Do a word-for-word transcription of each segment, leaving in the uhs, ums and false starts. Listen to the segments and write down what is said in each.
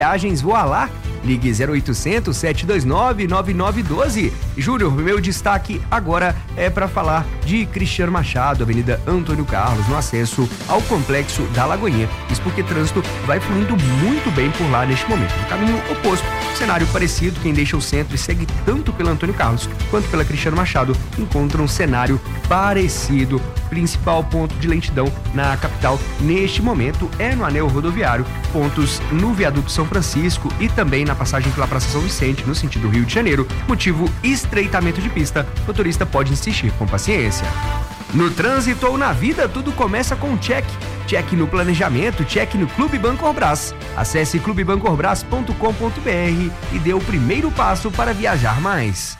Viagens Voar, ligue zero oitocentos, sete dois nove, nove nove um dois. Júnior, meu destaque agora é para falar de Cristiano Machado, Avenida Antônio Carlos, no acesso ao Complexo da Lagoinha. Isso porque o trânsito vai fluindo muito bem por lá neste momento. No caminho oposto, cenário parecido, quem deixa o centro e segue tanto pela Antônio Carlos quanto pela Cristiano Machado encontra um cenário parecido. Principal ponto de lentidão na capital neste momento é no anel rodoviário, pontos no viaduto São Francisco e também na passagem pela Praça São Vicente, no sentido Rio de Janeiro, motivo estreitamento de pista. O motorista pode insistir com paciência. No trânsito ou na vida, tudo começa com um check. Check no planejamento, check no Clube Bancorbras. Acesse clube bancorbras ponto com ponto br e dê o primeiro passo para viajar mais.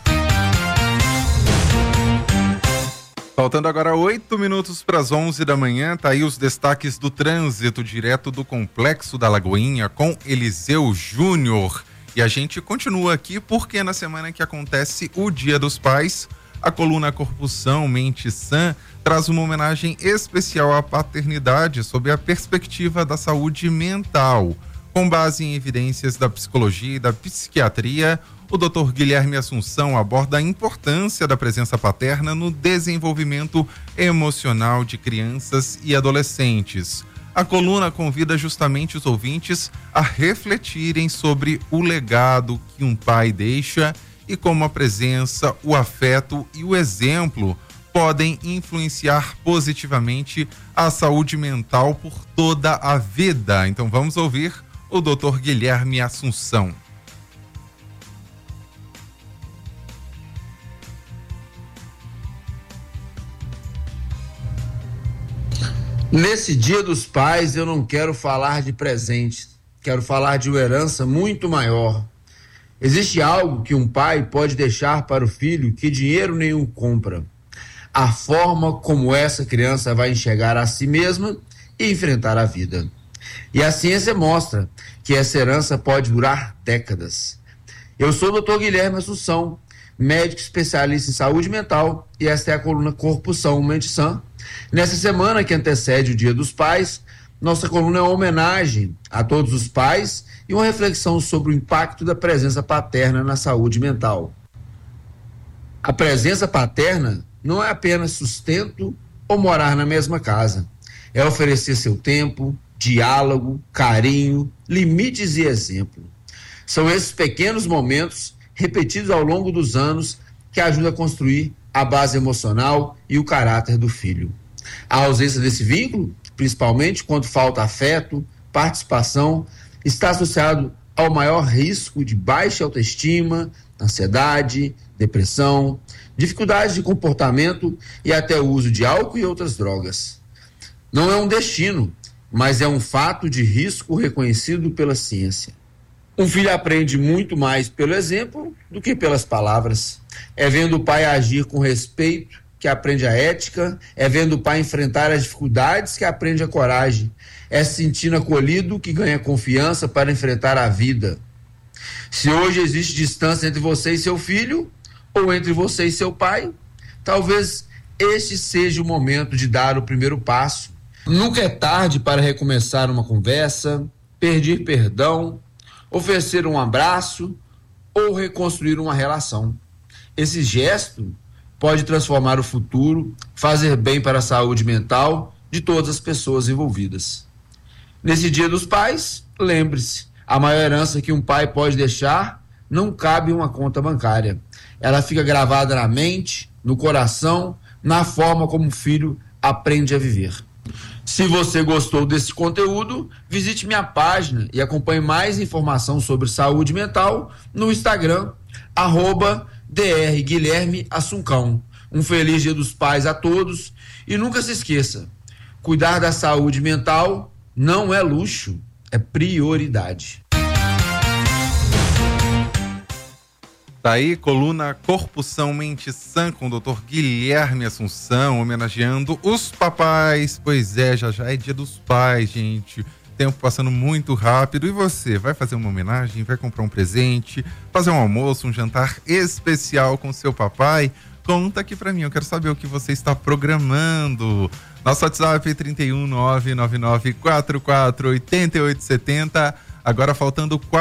Faltando agora oito minutos para as onze da manhã, tá aí os destaques do trânsito direto do Complexo da Lagoinha com Eliseu Júnior. E a gente continua aqui porque na semana que acontece o Dia dos Pais, a coluna Corpo São, Mente Sã traz uma homenagem especial à paternidade sob a perspectiva da saúde mental. Com base em evidências da psicologia e da psiquiatria, o doutor Guilherme Assunção aborda a importância da presença paterna no desenvolvimento emocional de crianças e adolescentes. A coluna convida justamente os ouvintes a refletirem sobre o legado que um pai deixa e como a presença, o afeto e o exemplo podem influenciar positivamente a saúde mental por toda a vida. Então vamos ouvir o doutor Guilherme Assunção. Nesse Dia dos Pais, eu não quero falar de presente, quero falar de uma herança muito maior. Existe algo que um pai pode deixar para o filho que dinheiro nenhum compra. A forma como essa criança vai enxergar a si mesma e enfrentar a vida. E a ciência mostra que essa herança pode durar décadas. Eu sou o doutor Guilherme Assunção, médico especialista em saúde mental, e esta é a coluna Corpo São, Mente Sã. Nessa semana que antecede o Dia dos Pais, nossa coluna é uma homenagem a todos os pais e uma reflexão sobre o impacto da presença paterna na saúde mental. A presença paterna não é apenas sustento ou morar na mesma casa. É oferecer seu tempo, diálogo, carinho, limites e exemplo. São esses pequenos momentos, repetidos ao longo dos anos, que ajudam a construir a base emocional e o caráter do filho. A ausência desse vínculo, principalmente quando falta afeto, participação, está associado ao maior risco de baixa autoestima, ansiedade, depressão, dificuldades de comportamento e até o uso de álcool e outras drogas. Não é um destino, mas é um fato de risco reconhecido pela ciência. Um filho aprende muito mais pelo exemplo do que pelas palavras. É vendo o pai agir com respeito que aprende a ética, é vendo o pai enfrentar as dificuldades que aprende a coragem, é se sentindo acolhido que ganha confiança para enfrentar a vida. Se hoje existe distância entre você e seu filho, ou entre você e seu pai, talvez este seja o momento de dar o primeiro passo. Nunca é tarde para recomeçar uma conversa, pedir perdão, oferecer um abraço ou reconstruir uma relação. Esse gesto pode transformar o futuro, fazer bem para a saúde mental de todas as pessoas envolvidas. Nesse Dia dos Pais, lembre-se, a maior herança que um pai pode deixar não cabe em uma conta bancária. Ela fica gravada na mente, no coração, na forma como o filho aprende a viver. Se você gostou desse conteúdo, visite minha página e acompanhe mais informação sobre saúde mental no Instagram, arroba Dr Guilherme Assuncão. Um feliz Dia dos Pais a todos e nunca se esqueça, cuidar da saúde mental não é luxo, é prioridade. Tá aí, coluna Corpo São, Mente Sã com o doutor Guilherme Assunção, homenageando os papais. Pois é, já já é Dia dos Pais, gente. Tempo passando muito rápido. E você, vai fazer uma homenagem, vai comprar um presente, fazer um almoço, um jantar especial com seu papai? Conta aqui pra mim, eu quero saber o que você está programando. Nosso WhatsApp é trinta e um, nove nove nove, quatro quatro, oito oito sete zero. Agora faltando quatro